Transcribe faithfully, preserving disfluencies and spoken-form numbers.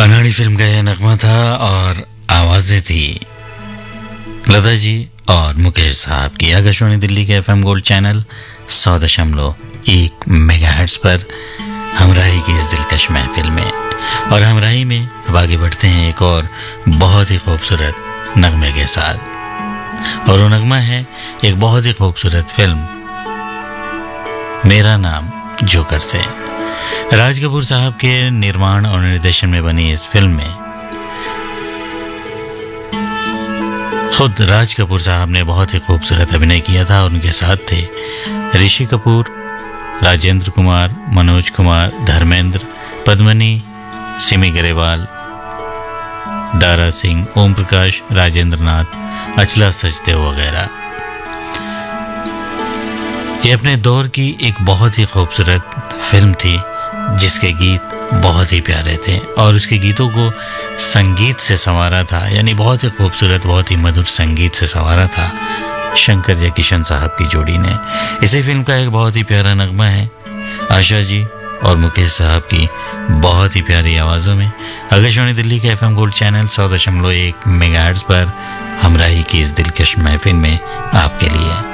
अनाड़ी फिल्म का यह नगमा था और आवाजें थी लता जी और मुकेश साहब की। आकाशवाणी दिल्ली के एफएम गोल्ड चैनल सौ दशमलव एक मेगाहर्ट्ज पर हमराही की इस दिलकश महफिल में, और हमराही में अब आगे बढ़ते हैं एक और बहुत ही खूबसूरत नगमे के साथ। और वो नगमा है एक बहुत ही खूबसूरत फिल्म मेरा नाम जोकर से। राज कपूर साहब के निर्माण और निर्देशन में बनी इस फिल्म में खुद राज कपूर साहब ने बहुत ही खूबसूरत अभिनय किया था और उनके साथ थे ऋषि कपूर, राजेंद्र कुमार, मनोज कुमार, धर्मेंद्र, पद्मनी, सिमी ग्रेवाल, दारा सिंह, ओम प्रकाश, राजेंद्र नाथ, अचला सचदेव वगैरह। ये अपने दौर की एक बहुत ही खूबसूरत फिल्म थी जिसके गीत बहुत ही प्यारे थे और उसके गीतों को संगीत से संवारा था, यानी बहुत ही खूबसूरत, बहुत ही मधुर संगीत से संवारा था शंकर जयकिशन साहब की जोड़ी ने। इसी फिल्म का एक बहुत ही प्यारा नगमा है आशा जी और मुकेश साहब की बहुत ही प्यारी आवाज़ों में। आकाशवाणी दिल्ली के एफएम गोल्ड चैनल सौ दशमलव एक मेगाहर्ट्ज पर हमराही की इस दिलकश महफिल में आपके लिए